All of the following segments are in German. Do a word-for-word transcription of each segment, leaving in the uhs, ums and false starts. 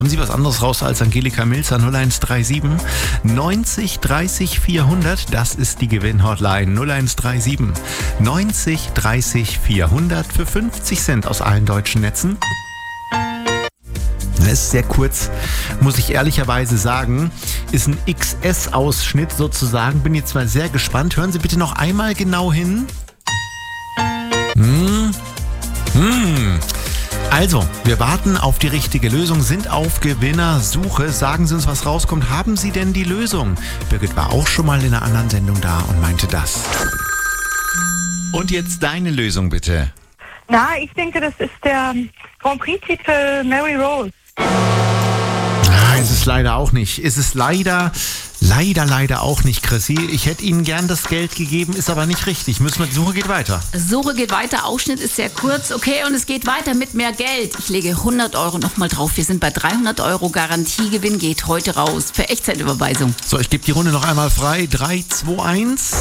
Haben Sie was anderes raus als Angelika Milzer? null eins drei sieben neunzig dreißig vierhundert, das ist die Gewinn-Hotline. null eins drei sieben neunzig dreißig vierhundert für fünfzig Cent aus allen deutschen Netzen. Das ist sehr kurz, muss ich ehrlicherweise sagen. Ist ein X S-Ausschnitt sozusagen. Bin jetzt mal sehr gespannt. Hören Sie bitte noch einmal genau hin. Hm. Hm. Also, wir warten auf die richtige Lösung, sind auf Gewinnersuche. Sagen Sie uns, was rauskommt. Haben Sie denn die Lösung? Birgit war auch schon mal in einer anderen Sendung da und meinte das. Und jetzt deine Lösung bitte. Na, ich denke, das ist der Grand Prix-Titel Mary Rose. Ah, ist es leider auch nicht. Ist es leider, leider, leider auch nicht, Chrissy. Ich hätte Ihnen gern das Geld gegeben, ist aber nicht richtig. Müssen wir, die Suche geht weiter. Suche geht weiter, Ausschnitt ist sehr kurz. Okay, und es geht weiter mit mehr Geld. Ich lege hundert Euro nochmal drauf. Wir sind bei dreihundert Euro. Garantiegewinn geht heute raus für Echtzeitüberweisung. So, ich gebe die Runde noch einmal frei. drei, zwei, eins.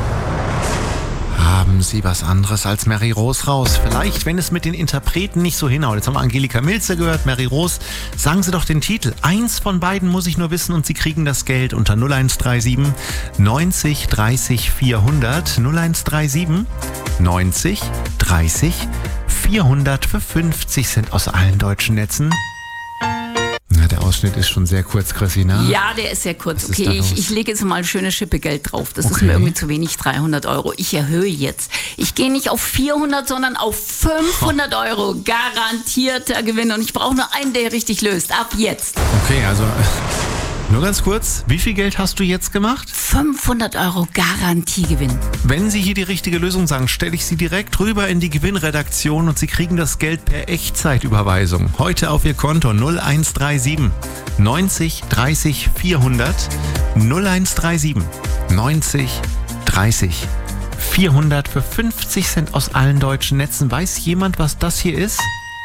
Haben Sie was anderes als Mary Rose raus? Vielleicht, wenn es mit den Interpreten nicht so hinhaut. Jetzt haben wir Angelika Milzer gehört, Mary Rose. Sagen Sie doch den Titel. Eins von beiden muss ich nur wissen und Sie kriegen das Geld unter null eins drei sieben neunzig dreißig vierhundert. null eins drei sieben neunzig dreißig vierhundert für fünfzig Cent aus allen deutschen Netzen. Ja, der Ausschnitt ist schon sehr kurz, Chrissy, ne? Ja, der ist sehr kurz. Was Okay, ich, ich lege jetzt mal ein schönes Schippegeld drauf. Das Okay. ist mir irgendwie zu wenig, dreihundert Euro. Ich erhöhe jetzt. Ich gehe nicht auf vierhundert, sondern auf fünfhundert Euro. Garantierter Gewinn. Und ich brauche nur einen, der richtig löst. Ab jetzt. Okay, also nur ganz kurz. Wie viel Geld hast du jetzt gemacht? fünfhundert Euro Garantiegewinn. Wenn Sie hier die richtige Lösung sagen, stelle ich Sie direkt rüber in die Gewinnredaktion und Sie kriegen das Geld per Echtzeitüberweisung. Heute auf Ihr Konto null eins drei sieben neunzig dreißig vierhundert. null eins drei sieben neunzig dreißig vierhundert für fünfzig Cent aus allen deutschen Netzen. Weiß jemand, was das hier ist?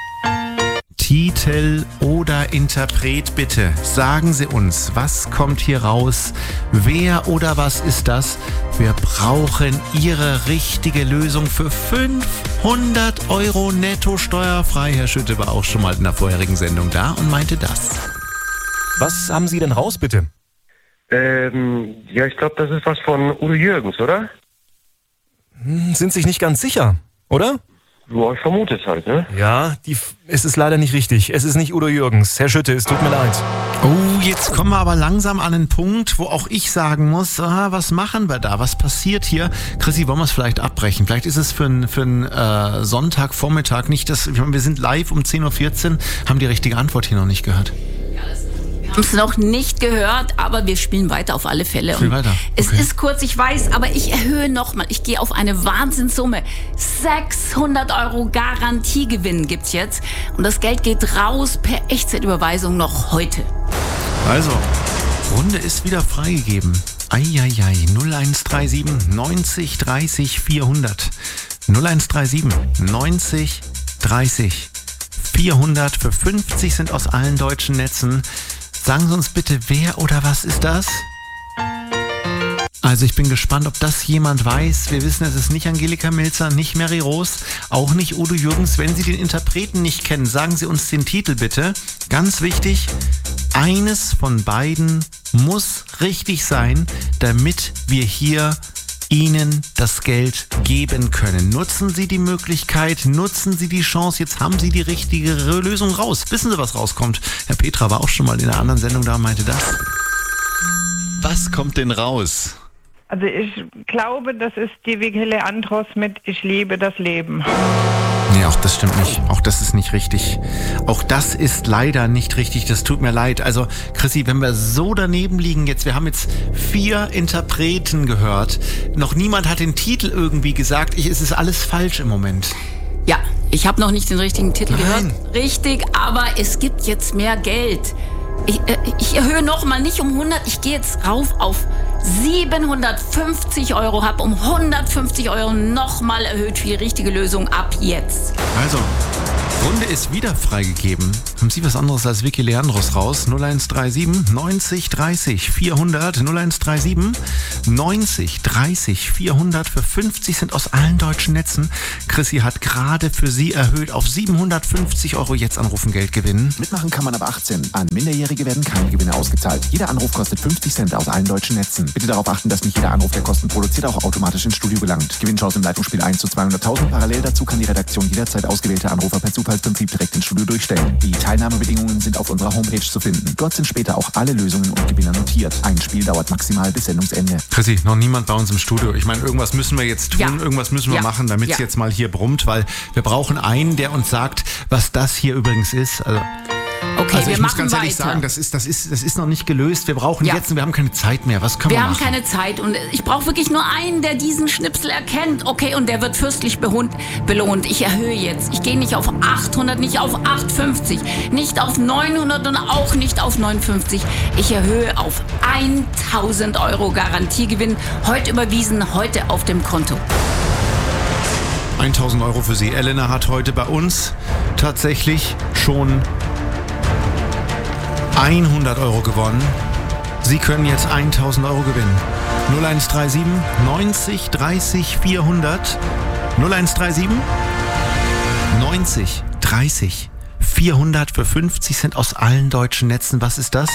Titel oder Interpret, bitte. Sagen Sie uns, was kommt hier raus? Wer oder was ist das? Wir brauchen Ihre richtige Lösung für fünfhundert Euro netto steuerfrei. Herr Schütte war auch schon mal in der vorherigen Sendung da und meinte das. Was haben Sie denn raus, bitte? Ähm, ja, ich glaube, das ist was von Udo Jürgens, oder? Hm, sind sich nicht ganz sicher, oder? Ja, ich vermute es halt, ne? Ja, die, F- es ist leider nicht richtig. Es ist nicht Udo Jürgens. Herr Schütte, es tut mir leid. Oh, jetzt kommen wir aber langsam an einen Punkt, wo auch ich sagen muss, ah, was machen wir da? Was passiert hier? Chrissy, wollen wir es vielleicht abbrechen? Vielleicht ist es für einen für einen, äh, Sonntagvormittag nicht das. Ich meine, wir sind live um zehn Uhr vierzehn, haben die richtige Antwort hier noch nicht gehört. Wir haben es noch nicht gehört, aber wir spielen weiter auf alle Fälle. Spielen weiter. Es Okay. ist kurz, ich weiß, aber ich erhöhe nochmal. Ich gehe auf eine Wahnsinnssumme. sechshundert Euro Garantiegewinn gibt's jetzt. Und das Geld geht raus per Echtzeitüberweisung noch heute. Also, Runde ist wieder freigegeben. Eieiei, null eins drei sieben neunzig dreißig vierhundert. null eins drei sieben neunzig dreißig vierhundert für fünfzig sind aus allen deutschen Netzen. Sagen Sie uns bitte, wer oder was ist das? Also ich bin gespannt, ob das jemand weiß. Wir wissen, es ist nicht Angelika Milzer, nicht Mary Rose, auch nicht Udo Jürgens. Wenn Sie den Interpreten nicht kennen, sagen Sie uns den Titel bitte. Ganz wichtig, eines von beiden muss richtig sein, damit wir hier Ihnen das Geld geben können. Nutzen Sie die Möglichkeit, nutzen Sie die Chance. Jetzt haben Sie die richtige Lösung raus. Wissen Sie, was rauskommt? Herr Petra war auch schon mal in einer anderen Sendung da und meinte das. Was kommt denn raus? Also ich glaube, das ist die Vigile Andros mit Ich liebe das Leben. Nee, auch das stimmt nicht. Auch das ist nicht richtig. Auch das ist leider nicht richtig. Das tut mir leid. Also, Chrissy, wenn wir so daneben liegen jetzt, wir haben jetzt vier Interpreten gehört. Noch niemand hat den Titel irgendwie gesagt. Ich, es ist alles falsch im Moment. Ja, ich habe noch nicht den richtigen Titel Nein. gehört. Richtig, aber es gibt jetzt mehr Geld. Ich, äh, ich erhöhe nochmal nicht um hundert, ich gehe jetzt rauf auf siebenhundertfünfzig Euro, habe um hundertfünfzig Euro nochmal erhöht für die richtige Lösung ab jetzt. Also, Runde ist wieder freigegeben. Haben Sie was anderes als Vicky Leandros raus? null eins drei sieben neunzig dreißig vierhundert null eins drei sieben neunzig dreißig vierhundert für fünfzig Cent aus allen deutschen Netzen. Chrissy hat gerade für Sie erhöht auf siebenhundertfünfzig Euro. Jetzt anrufen, Geld gewinnen. Mitmachen kann man ab achtzehn. An Minderjährige werden keine Gewinne ausgezahlt. Jeder Anruf kostet fünfzig Cent aus allen deutschen Netzen. Bitte darauf achten, dass nicht jeder Anruf, der Kosten produziert, auch automatisch ins Studio gelangt. Gewinnchance im Leitungsspiel eins zu zweihunderttausend. Parallel dazu kann die Redaktion jederzeit ausgewählte Anrufer per Zufallsprinzip direkt ins Studio durchstellen. Die Teilnahmebedingungen sind auf unserer Homepage zu finden. Dort sind später auch alle Lösungen und Gewinner notiert. Ein Spiel dauert maximal bis Sendungsende. Chrissy, noch niemand bei uns im Studio. Ich meine, irgendwas müssen wir jetzt tun, Ja. irgendwas müssen wir Ja. machen, damit es Ja. jetzt mal hier brummt, weil wir brauchen einen, der uns sagt, was das hier übrigens ist. Also, Okay, also wir ich muss machen ganz ehrlich weiter. sagen, das ist, das, ist, das ist noch nicht gelöst. Wir brauchen Ja. jetzt, wir haben keine Zeit mehr. Was können wir, Wir haben machen? keine Zeit und ich brauche wirklich nur einen, der diesen Schnipsel erkennt. Okay, und der wird fürstlich behund, belohnt. Ich erhöhe jetzt. Ich gehe nicht auf achthundert, nicht auf achthundertfünfzig, nicht auf neunhundert und auch nicht auf neunundfünfzig. Ich erhöhe auf tausend Euro Garantiegewinn. Heute überwiesen, heute auf dem Konto. tausend Euro für Sie. Elena hat heute bei uns tatsächlich schon hundert Euro gewonnen. Sie können jetzt tausend Euro gewinnen. null eins drei sieben neunzig dreißig vierhundert null eins drei sieben neunzig dreißig vierhundert für fünfzig Cent aus allen deutschen Netzen. Was ist das?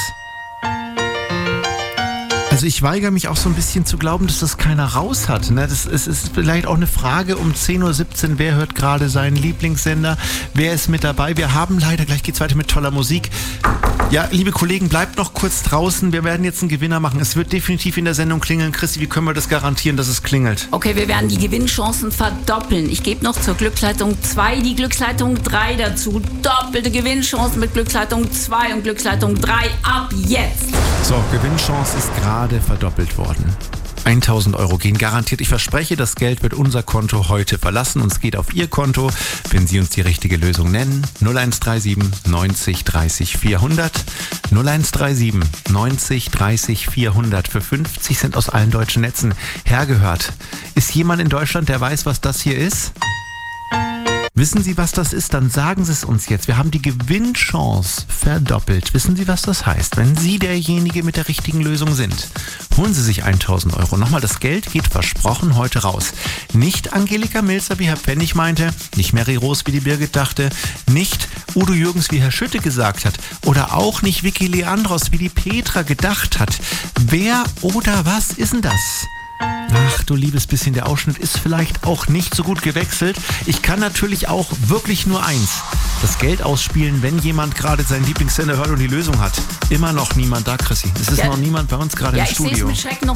Also ich weigere mich auch so ein bisschen zu glauben, dass das keiner raus hat. Ne? Das ist, ist vielleicht auch eine Frage um zehn Uhr siebzehn. Wer hört gerade seinen Lieblingssender? Wer ist mit dabei? Wir haben leider, gleich geht's weiter mit toller Musik. Ja, liebe Kollegen, bleibt noch kurz draußen. Wir werden jetzt einen Gewinner machen. Es wird definitiv in der Sendung klingeln. Chrissy, wie können wir das garantieren, dass es klingelt? Okay, wir werden die Gewinnchancen verdoppeln. Ich gebe noch zur Glücksleitung zwei die Glücksleitung drei dazu. Doppelte Gewinnchancen mit Glücksleitung zwei und Glücksleitung drei ab jetzt. So, Gewinnchance ist gerade verdoppelt worden. tausend Euro gehen garantiert. Ich verspreche, das Geld wird unser Konto heute verlassen und es geht auf Ihr Konto, wenn Sie uns die richtige Lösung nennen. null eins drei sieben neunzig dreißig vierhundert null eins drei sieben neunzig dreißig vierhundert für fünfzig Cent aus allen deutschen Netzen. Hergehört. Ist jemand in Deutschland, der weiß, was das hier ist? Wissen Sie, was das ist? Dann sagen Sie es uns jetzt. Wir haben die Gewinnchance verdoppelt. Wissen Sie, was das heißt? Wenn Sie derjenige mit der richtigen Lösung sind, holen Sie sich tausend Euro. Nochmal, das Geld geht versprochen heute raus. Nicht Angelika Milzer, wie Herr Pfennig meinte, nicht Mary Rose, wie die Birgit dachte, nicht Udo Jürgens, wie Herr Schütte gesagt hat, oder auch nicht Vicky Leandros, wie die Petra gedacht hat. Wer oder was ist denn das? Ach du liebes bisschen, der Ausschnitt ist vielleicht auch nicht so gut gewechselt. Ich kann natürlich auch wirklich nur eins, das Geld ausspielen, wenn jemand gerade seinen Lieblingssender hört und die Lösung hat. Immer noch niemand da, Chrissy. Es ist Ja. noch niemand bei uns gerade Ja, im ich sehe es Studio. mit Schrecken noch